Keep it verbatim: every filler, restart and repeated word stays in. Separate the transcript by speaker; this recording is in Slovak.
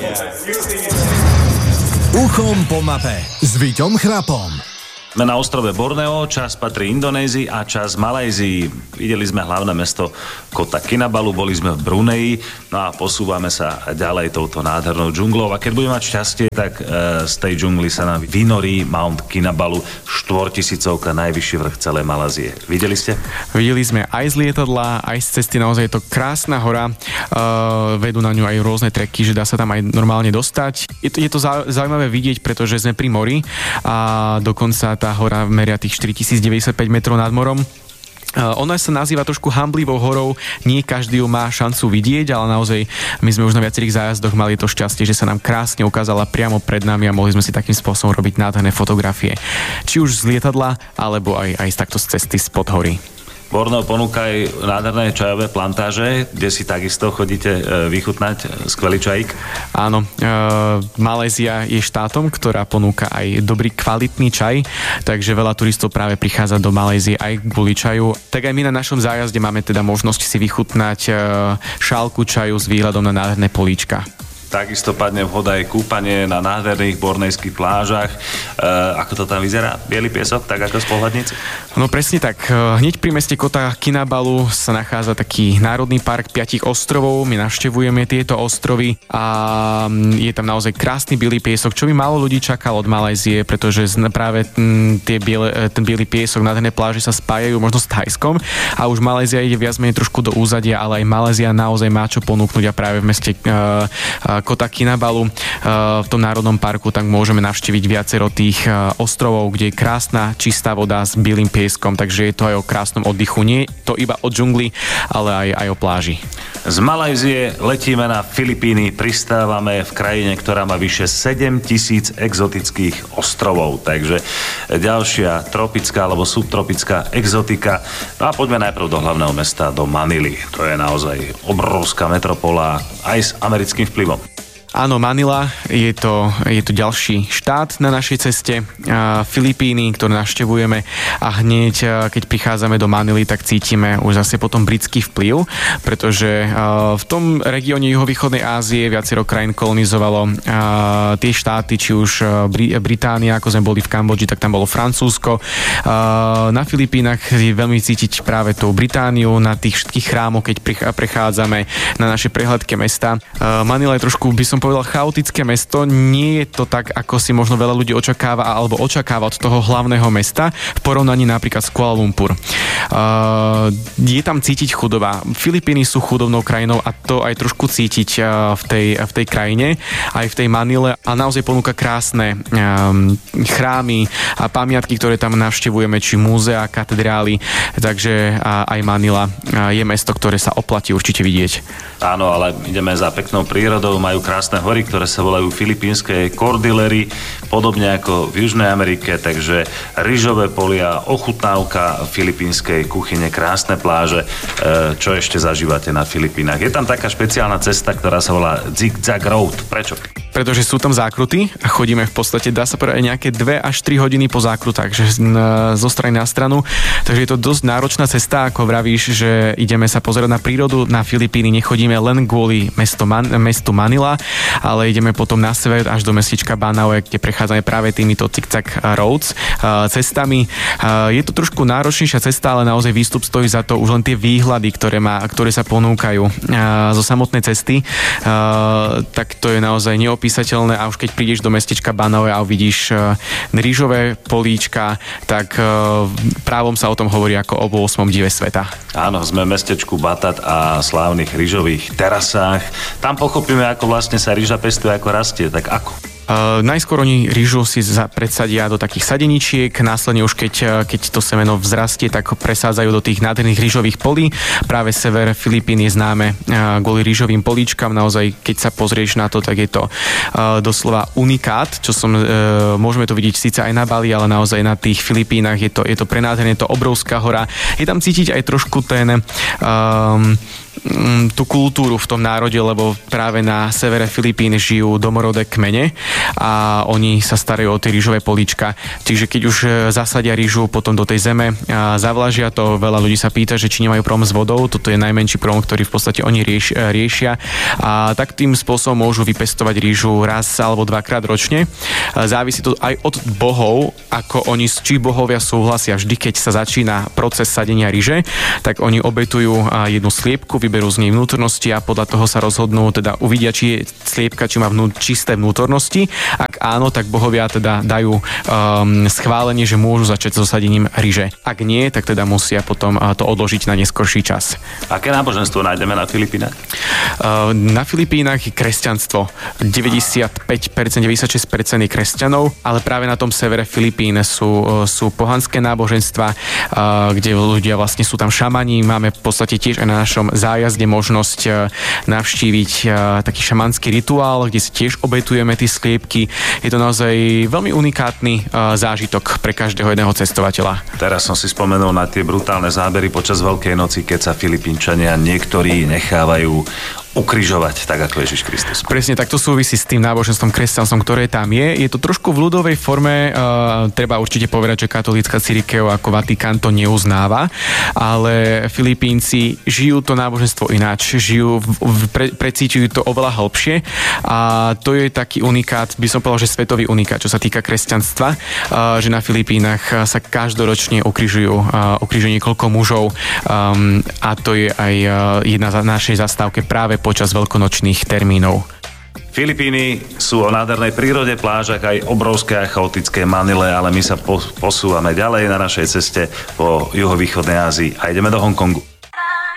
Speaker 1: Uchom po mape s Víťom Chrapom.
Speaker 2: Sme na ostrove Borneo, časť patrí Indonézii a časť Malajzii. Videli sme hlavné mesto Kota Kinabalu, boli sme v Bruneji, no a posúvame sa ďalej touto nádhernou džunglou. A keď budeme mať šťastie, tak e, z tej džungly sa nám vynorí Mount Kinabalu, štvortisícovka, najvyšší vrch celej Malajzie. Videli ste?
Speaker 3: Videli sme aj z lietadla, aj z cesty, naozaj je to krásna hora. E, vedú na ňu aj rôzne treky, že dá sa tam aj normálne dostať. Je to, je to zaujímavé vidieť, pretože sme pri mori a dokonca tá hora meria tých štyritisícdeväťdesiatpäť metrov nad morom. Ona sa nazýva trošku hanblivou horou, nie každý ju má šancu vidieť, ale naozaj my sme už na viacerých zájazdoch mali to šťastie, že sa nám krásne ukázala priamo pred nami a mohli sme si takým spôsobom robiť nádherné fotografie. Či už z lietadla, alebo aj, aj z takto z cesty spod hory.
Speaker 2: Borneo ponúka aj nádherné čajové plantáže, kde si takisto chodíte vychutnať skvelý čajík.
Speaker 3: Áno, e, Malajzia je štátom, ktorá ponúka aj dobrý kvalitný čaj, takže veľa turistov práve prichádza do Malajzie aj kvôli čaju. Tak aj my na našom zájazde máme teda možnosť si vychutnať e, šálku čaju s výhľadom na nádherné políčka.
Speaker 2: Takisto padne vhoda aj kúpanie na nádherných bornejských plážach. E, ako to tam vyzerá? Bielý piesok, tak ako z pohľadnice?
Speaker 3: No presne tak. Hneď pri meste Kota Kinabalu sa nachádza taký národný park piatich ostrovov. My navštevujeme tieto ostrovy a je tam naozaj krásny biely piesok, čo by málo ľudí čakalo od Malajzie, pretože práve tie biele, ten biely piesok, nádherné pláže sa spájajú možno s Thajskom a už Malajzia ide viac menej trošku do úzadia, ale aj Malajzia naozaj má čo ponúknuť a práve v meste uh, Kota Kinabalu v tom národnom parku, tak môžeme navštíviť viacero tých ostrovov, kde je krásna, čistá voda s bielým pieskom, takže je to aj o krásnom oddychu. Nie to iba o džungli, ale aj, aj o pláži.
Speaker 2: Z Malajzie letíme na Filipíny, pristávame v krajine, ktorá má vyše sedemtisíc exotických ostrovov, takže ďalšia tropická alebo subtropická exotika. No a poďme najprv do hlavného mesta, do Manily. To je naozaj obrovská metropola aj s americkým vplyvom.
Speaker 3: Áno, Manila, je to, je to ďalší štát na našej ceste, Filipíny, ktoré navštevujeme a hneď, keď prichádzame do Manily, tak cítime už zase potom britský vplyv, pretože v tom regióne juhovýchodnej Ázie viacero krajín kolonizovalo tie štáty, či už Británia, ako sme boli v Kambodži, tak tam bolo Francúzsko. Na Filipínach je veľmi cítiť práve tú Britániu, na tých všetkých chrámoch, keď prechádzame na naše prehľadké mesta. Manila je trošku, by som povedal, chaotické mesto. Nie je to tak, ako si možno veľa ľudí očakáva alebo očakáva od toho hlavného mesta v porovnaní napríklad s Kuala Lumpur. Uh, je tam cítiť chudoba. Filipíny sú chudobnou krajinou a to aj trošku cítiť uh, v, tej, v tej krajine, aj v tej Manile a naozaj ponúka krásne um, chrámy a pamiatky, ktoré tam navštevujeme, či múzea, katedrály, takže uh, aj Manila uh, je mesto, ktoré sa oplatí určite vidieť.
Speaker 2: Áno, ale ideme za peknou prírodou, majú krásne hory, ktoré sa volajú filipínske kordilery, podobne ako v Južnej Amerike, takže ryžové polia, ochutnávka filipínskej kuchyne, krásne pláže. Čo ešte zažívate na Filipínach? Je tam taká špeciálna cesta, ktorá sa volá Zigzag Road. Prečo?
Speaker 3: Pretože sú tam zákruty a chodíme v podstate, dá sa povedať, nejaké dve až tri hodiny po zákrutách, že zo strany na stranu. Takže je to dosť náročná cesta, ako vravíš, že ideme sa pozerať na prírodu. Na Filipíny nechodíme len kvôli mesto Man- mestu Manila, ale ideme potom na sever až do mestečka Banaue, kde prechádzame práve týmito zigzag roads cestami. Je to trošku náročnejšia cesta, ale naozaj výstup stojí za to už len tie výhľady, ktoré, má, ktoré sa ponúkajú zo samotnej cesty. Tak to je naozaj neopísateľné a už keď prídeš do mestečka Banaue a uvidíš rýžové políčka, tak právom sa o tom hovorí ako o ôsmom dive sveta.
Speaker 2: Áno, sme v mestečku Batat a slávnych rýžových terasách. Tam pochopíme, ako vlastne sa rýža pestuje, ako rastie. Tak ako?
Speaker 3: Uh, najskôr oni rýžu si za, predsadia do takých sadeničiek, následne už keď, keď to semeno vzrastie, tak ho presádzajú do tých nádherných rýžových polí. Práve sever Filipín je známe uh, kvôli rýžovým políčkam. Naozaj, keď sa pozrieš na to, tak je to uh, doslova unikát, čo som, uh, môžeme to vidieť síce aj na Bali, ale naozaj na tých Filipínach je to, je to prenádherné, je to obrovská hora. Je tam cítiť aj trošku ten um, tú kultúru v tom národe, lebo práve na severe Filipín žijú domorodé kmene a oni sa starajú o tie rýžové políčka. Čiže keď už zasadia rýžu potom do tej zeme, zavlažia to, veľa ľudí sa pýta, že či nemajú problém s vodou, toto je najmenší problém, ktorý v podstate oni rieš, riešia a tak tým spôsobom môžu vypestovať rýžu raz alebo dvakrát ročne. Závisí to aj od bohov, ako oni, či bohovia súhlasia vždy, keď sa začína proces sadenia ryže, tak oni obetujú jednu sliepku, vyberú z nej vnútornosti a podľa toho sa rozhodnú, teda uvidia, či je sliepka, či má vnú, čisté vnútornosti. Ak áno, tak bohovia teda dajú um, schválenie, že môžu začať so sadením ryže. Ak nie, tak teda musia potom uh, to odložiť na neskorší čas.
Speaker 2: Aké náboženstvo nájdeme na Filipínach?
Speaker 3: Uh, na Filipínach je kresťanstvo. deväťdesiatpäť percent, deväťdesiatšesť percent je kresťanov, ale práve na tom severe Filipín sú, uh, sú pohanské náboženstva, uh, kde ľudia vlastne sú tam šamani. Máme v podstate tiež aj na našom zájazde možnosť navštíviť taký šamanský rituál, kde si tiež obetujeme tie sliepky. Je to naozaj veľmi unikátny zážitok pre každého jedného cestovateľa.
Speaker 2: Teraz som si spomenul na tie brutálne zábery počas Veľkej noci, keď sa Filipínčania niektorí nechávajú ukrižovať, tak ako Ježiš Kristus.
Speaker 3: Presne, tak to súvisí s tým náboženstvom kresťanstvom, ktoré tam je. Je to trošku v ľudovej forme, uh, treba určite povedať, že katolícka cirkev ako Vatikán to neuznáva, ale Filipínci žijú to náboženstvo ináč, žijú, pre, precíťujú to oveľa hlbšie a to je taký unikát, by som povedal, že svetový unikát, čo sa týka kresťanstva, uh, že na Filipínach sa každoročne ukrižujú, uh, ukrižujú niekoľko mužov um, a to je aj uh, jedna z našej zastávke práve počas veľkonočných termínov.
Speaker 2: Filipíny sú o nádhernej prírode, plážach, aj obrovské a chaotické Manile, ale my sa posúvame ďalej na našej ceste po juhovýchodnej Ázii a ideme do Hongkongu.